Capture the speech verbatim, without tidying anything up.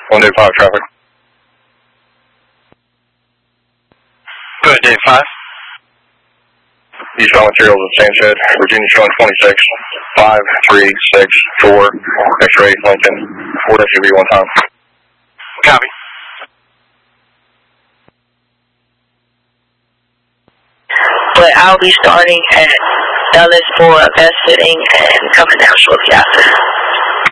one day five traffic. Go ahead, Dave five. Eastbound materials at Sanchez, Virginia showing twenty-six, five, three, six, four, X-ray, Lincoln, four S U V one time. Copy. But I'll be starting at Ellis for best sitting and coming down shortly after.